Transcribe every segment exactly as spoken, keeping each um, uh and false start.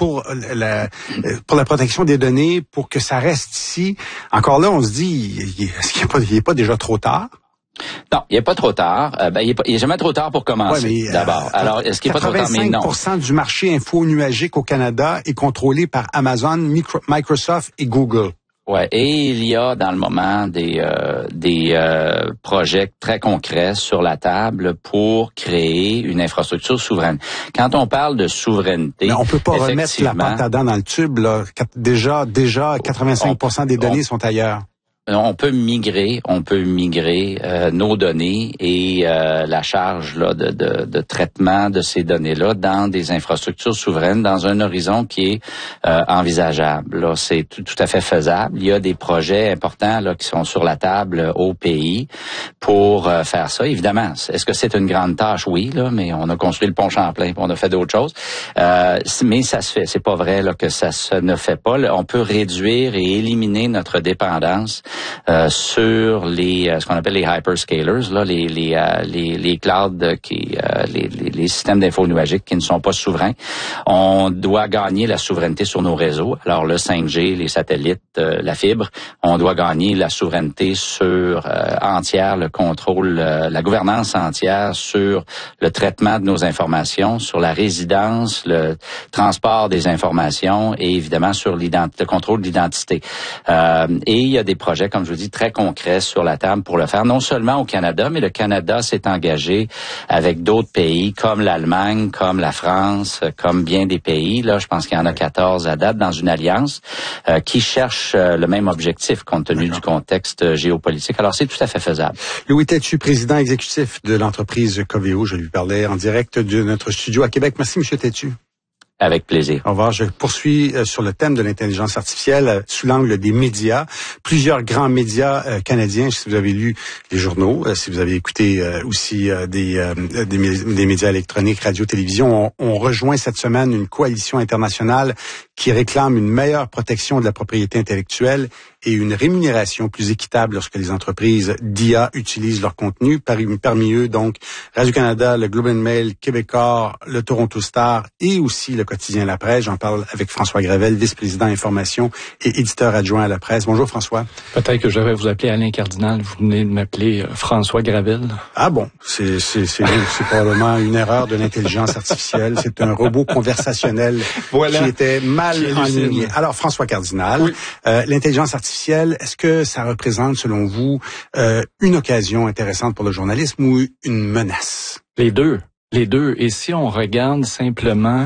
pour la, pour la protection des données, pour que ça reste ici. Encore là, on se dit, est-ce qu'il n'est pas, il est pas déjà trop tard? Non, il n'est pas trop tard. Euh, ben, il n'est jamais trop tard pour commencer, ouais, mais, d'abord. Euh, Alors, est-ce qu'il n'est pas trop tard? Mais non. quatre-vingt-cinq pour cent du marché info-nuagique au Canada est contrôlé par Amazon, Micro, Microsoft et Google. Ouais, et il y a dans le moment des euh, des euh, projets très concrets sur la table pour créer une infrastructure souveraine. Quand on parle de souveraineté, mais on peut pas remettre la pâte à dents dans le tube là. Déjà, déjà, quatre-vingt-cinq pour cent des données on, sont ailleurs. On peut migrer, on peut migrer euh, nos données et euh, la charge là de, de, de traitement de ces données-là dans des infrastructures souveraines, dans un horizon qui est euh, envisageable. Là, c'est tout, tout à fait faisable. Il y a des projets importants là qui sont sur la table euh, au pays pour euh, faire ça. Évidemment, est-ce que c'est une grande tâche? Oui, là, mais on a construit le pont Champlain, on a fait d'autres choses. Euh, mais ça se fait. C'est pas vrai là que ça se ne fait pas. Là, on peut réduire et éliminer notre dépendance Euh, sur les euh, ce qu'on appelle les hyperscalers, là, les les euh, les, les clouds qui euh, les, les, les systèmes d'info nuagiques qui ne sont pas souverains. On doit gagner la souveraineté sur nos réseaux. Alors le cinq G, les satellites, euh, la fibre, on doit gagner la souveraineté sur euh, entière, le contrôle, euh, la gouvernance entière sur le traitement de nos informations, sur la résidence, le transport des informations et évidemment sur l'identité, le contrôle de l'identité. Euh, et il y a des projets, comme je vous dis, très concret sur la table pour le faire, non seulement au Canada, mais le Canada s'est engagé avec d'autres pays comme l'Allemagne, comme la France, comme bien des pays. Là, je pense qu'il y en a quatorze à date dans une alliance euh, qui cherche euh, le même objectif compte tenu D'accord. du contexte géopolitique. Alors, c'est tout à fait faisable. Louis Têtu, président exécutif de l'entreprise Coveo. Je lui parlais en direct de notre studio à Québec. Merci, M. Têtu. Avec plaisir. Au revoir. Je poursuis euh, sur le thème de l'intelligence artificielle euh, sous l'angle des médias. Plusieurs grands médias euh, canadiens, si vous avez lu les journaux, euh, si vous avez écouté euh, aussi euh, des, euh, des, des médias électroniques, radio, télévision, on, on rejoint cette semaine une coalition internationale qui réclame une meilleure protection de la propriété intellectuelle et une rémunération plus équitable lorsque les entreprises d'I A utilisent leur contenu. Parmi, parmi eux, donc, Radio-Canada, le Globe and Mail, Québécois, le Toronto Star et aussi le quotidien La Presse. J'en parle avec François Gravel, vice-président information et éditeur adjoint à La Presse. Bonjour François. Peut-être que je vais vous appeler Alain Cardinal. Vous venez de m'appeler François Gravel. Ah bon, c'est, c'est, c'est, c'est probablement une erreur de l'intelligence artificielle. C'est un robot conversationnel voilà. qui était mal enligné. Alors François Cardinal, oui. euh, l'intelligence artificielle, est-ce que ça représente, selon vous, euh, une occasion intéressante pour le journalisme ou une menace? Les deux. Les deux. Et si on regarde simplement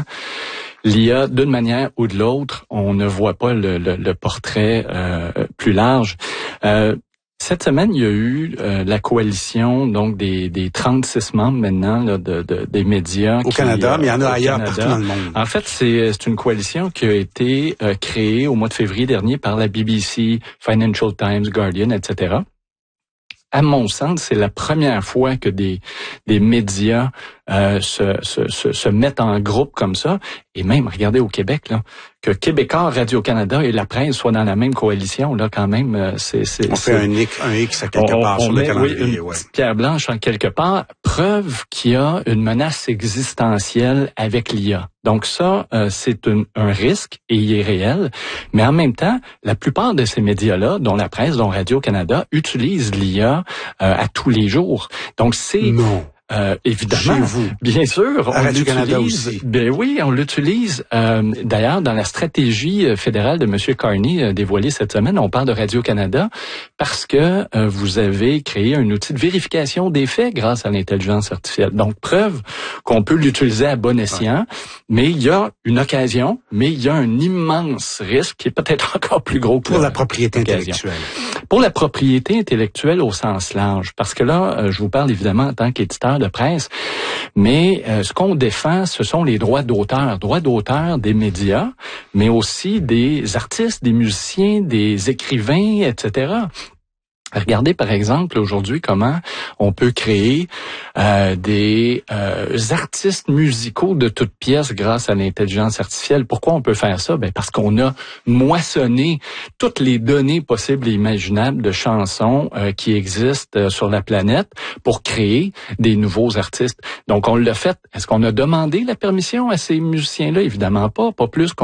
l'I A d'une manière ou de l'autre, on ne voit pas le, le, le portrait euh, plus large. Euh, Cette semaine, il y a eu euh, la coalition donc des, des trente-six membres maintenant là, de, de, des médias. Au qui, Canada, euh, mais il y en a ailleurs Canada. Partout dans le monde. En fait, c'est, c'est une coalition qui a été euh, créée au mois de février dernier par la B B C, Financial Times, Guardian, et cetera. À mon sens, c'est la première fois que des, des médias euh, se, se, se, se mettent en groupe comme ça. Et même, regardez au Québec, là, que Québécois, Radio-Canada et La Presse soient dans la même coalition, là, quand même, c'est... c'est on c'est, fait un X, un X à quelque on, part on sur met, le calendrier. Oui, une ouais. petite pierre blanche en quelque part. Preuve qu'il y a une menace existentielle avec l'I A. Donc ça, euh, c'est un, un risque et il est réel. Mais en même temps, la plupart de ces médias-là, dont La Presse, dont Radio-Canada, utilisent l'I A euh, à tous les jours. Donc c'est... Non. Euh, évidemment, Chez vous. Bien sûr, à on Radio-Canada l'utilise. aussi. Ben oui, on l'utilise. Euh, d'ailleurs, dans la stratégie fédérale de M. Carney euh, dévoilée cette semaine, on parle de Radio-Canada parce que euh, vous avez créé un outil de vérification des faits grâce à l'intelligence artificielle. Donc, preuve qu'on peut l'utiliser à bon escient, ouais. mais il y a une occasion, mais il y a un immense risque qui est peut-être encore plus gros que pour la propriété occasion. intellectuelle. Pour la propriété intellectuelle au sens large, parce que là, euh, je vous parle évidemment en tant qu'éditeur de presse, mais euh, ce qu'on défend, ce sont les droits d'auteur, droits d'auteur des médias, mais aussi des artistes, des musiciens, des écrivains, et cetera. Regardez par exemple aujourd'hui comment on peut créer euh, des euh, artistes musicaux de toutes pièces grâce à l'intelligence artificielle. Pourquoi on peut faire ça? Ben parce qu'on a moissonné toutes les données possibles et imaginables de chansons euh, qui existent euh, sur la planète pour créer des nouveaux artistes. Donc on l'a fait. Est-ce qu'on a demandé la permission à ces musiciens-là? Évidemment pas, pas plus qu'on